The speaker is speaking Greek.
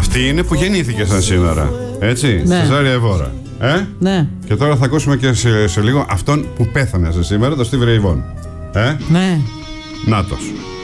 Αυτή είναι που γεννήθηκε σαν σήμερα. Έτσι, Ναι. Σεζάρια Εβόρα. Ναι. Και τώρα θα ακούσουμε και σε λίγο αυτόν που πέθανε σαν σήμερα, τον Stevie Ray Vaughan. Ναι. Νάτος.